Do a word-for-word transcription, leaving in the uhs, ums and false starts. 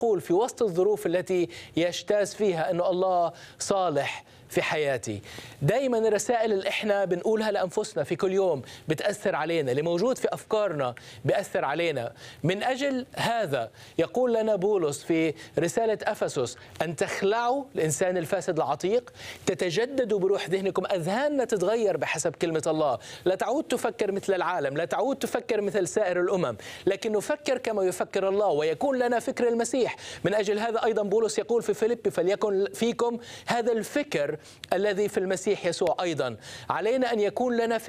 يقول في وسط الظروف التي يجتاز فيها أنه الله صالح في حياتي. دايما الرسائل اللي احنا بنقولها لأنفسنا في كل يوم بتأثر علينا، اللي موجود في أفكارنا بيأثر علينا. من أجل هذا يقول لنا بولس في رسالة أفسس أن تخلعوا الإنسان الفاسد العتيق، تتجددوا بروح ذهنكم، أذهاننا تتغير بحسب كلمة الله، لا تعود تفكر مثل العالم، لا تعود تفكر مثل سائر الأمم، لكن نفكر كما يفكر الله ويكون لنا فكر المسيح. من أجل هذا أيضا بولس يقول في فيليبي فليكن فيكم هذا الفكر الذي في المسيح يسوع. أيضا علينا أن يكون لنا